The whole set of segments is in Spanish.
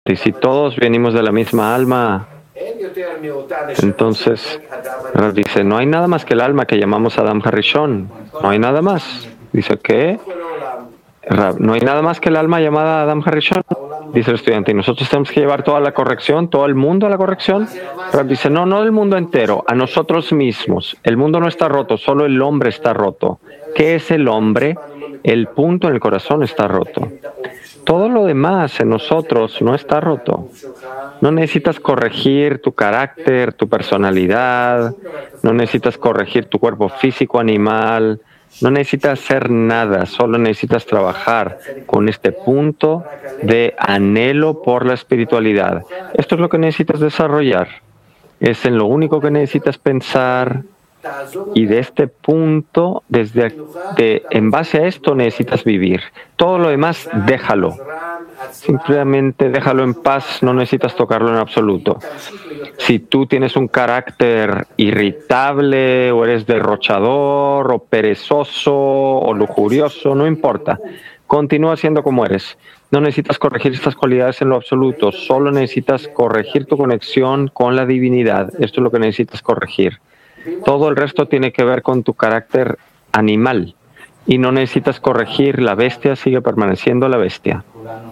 Y si todos venimos de la misma alma, entonces Rab dice, no hay nada más que el alma que llamamos Adam Harishon. No hay nada más. Dice, ¿qué? Rab, no hay nada más que el alma llamada Adam Harishon. Dice el estudiante, ¿y nosotros tenemos que llevar toda la corrección, todo el mundo a la corrección? Rab dice, no, no el mundo entero, a nosotros mismos. El mundo no está roto, solo el hombre está roto. ¿Qué es el hombre? El punto en el corazón está roto. Todo lo demás en nosotros no está roto. No necesitas corregir tu carácter, tu personalidad, no necesitas corregir tu cuerpo físico animal, no necesitas hacer nada, solo necesitas trabajar con este punto de anhelo por la espiritualidad. Esto es lo que necesitas desarrollar. Es en lo único que necesitas pensar. Y de este punto, en base a esto necesitas vivir. Todo lo demás, déjalo. Simplemente déjalo en paz, no necesitas tocarlo en absoluto. Si tú tienes un carácter irritable, o eres derrochador, o perezoso, o lujurioso, no importa. Continúa siendo como eres. No necesitas corregir estas cualidades en lo absoluto, solo necesitas corregir tu conexión con la divinidad. Esto es lo que necesitas corregir. Todo el resto tiene que ver con tu carácter animal y no necesitas corregir. La bestia sigue permaneciendo la bestia.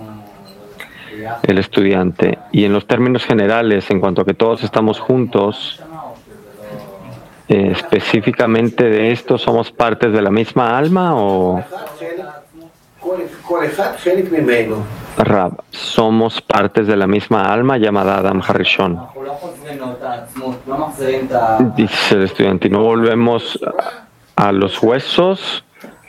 El estudiante. Y en los términos generales, en cuanto a que todos estamos juntos, específicamente de esto, ¿somos partes de la misma alma o...? Rab, somos partes de la misma alma llamada Adam Harishon. Dice el estudiante, y no volvemos a los huesos,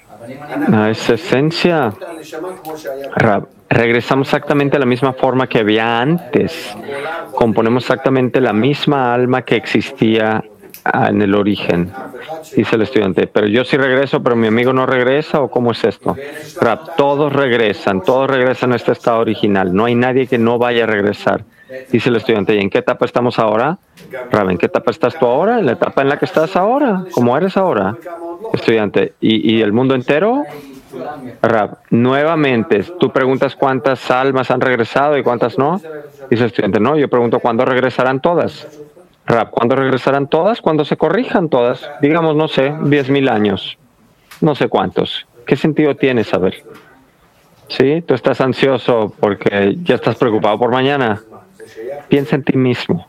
a esa esencia. Rab, regresamos exactamente a la misma forma que había antes. Componemos exactamente la misma alma que existía en el origen. Dice el estudiante, pero yo sí regreso, pero mi amigo no regresa, ¿o cómo es esto? Rab, todos regresan a este estado original. No hay nadie que no vaya a regresar. Dice el estudiante, ¿y en qué etapa estamos ahora? Rab, ¿en qué etapa estás tú ahora? En la etapa en la que estás ahora, como eres ahora. Estudiante, ¿y el mundo entero? Rab, nuevamente, tú preguntas cuántas almas han regresado y cuántas no. Dice el estudiante, no, yo pregunto cuándo regresarán todas. Rab, ¿cuándo regresarán todas? Cuando se corrijan todas. Digamos, no sé, 10,000 años. No sé cuántos. ¿Qué sentido tiene saber? ¿Sí? Tú estás ansioso porque ya estás preocupado por mañana. Piensa en ti mismo.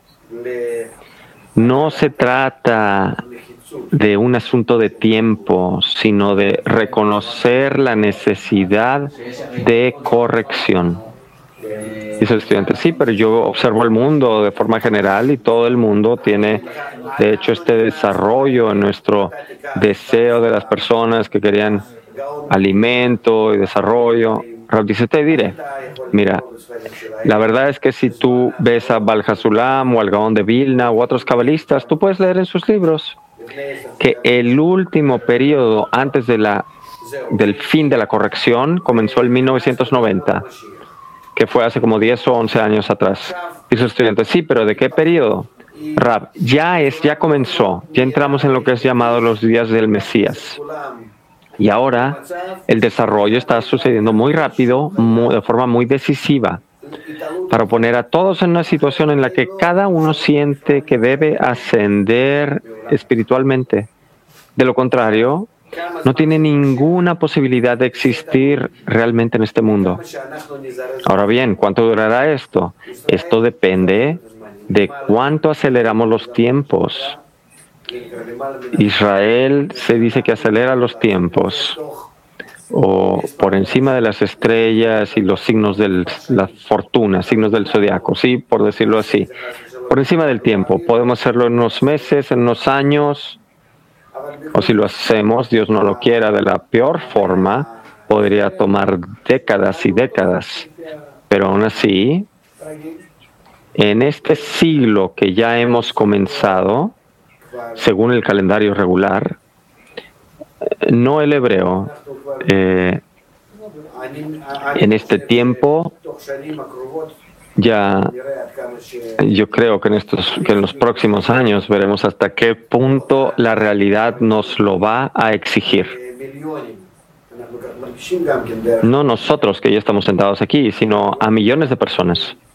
No se trata de un asunto de tiempo, sino de reconocer la necesidad de corrección. Dice el estudiante, sí, pero yo observo el mundo de forma general y todo el mundo tiene, de hecho, este desarrollo en nuestro deseo de las personas que querían alimento y desarrollo. Rab dice, te diré, mira, la verdad es que si tú ves a Baal HaSulam o al Gaón de Vilna u otros cabalistas, tú puedes leer en sus libros que el último periodo antes del fin de la corrección comenzó en 1990. Que fue hace como 10 o 11 años atrás. Dice el estudiante, sí, pero ¿de qué periodo? Rab, ya comenzó, ya entramos en lo que es llamado los días del Mesías. Y ahora el desarrollo está sucediendo muy rápido, de forma muy decisiva, para poner a todos en una situación en la que cada uno siente que debe ascender espiritualmente. De lo contrario, no tiene ninguna posibilidad de existir realmente en este mundo. Ahora bien, ¿cuánto durará esto? Esto depende de cuánto aceleramos los tiempos. Israel se dice que acelera los tiempos, o por encima de las estrellas y los signos de la fortuna, signos del zodiaco, sí, por decirlo así. Por encima del tiempo. Podemos hacerlo en unos meses, en unos años. O si lo hacemos, Dios no lo quiera, de la peor forma, podría tomar décadas y décadas. Pero aún así, en este siglo que ya hemos comenzado, según el calendario regular, no el hebreo, en este tiempo, ya yo creo que en los próximos años veremos hasta qué punto la realidad nos lo va a exigir. No nosotros que ya estamos sentados aquí, sino a millones de personas.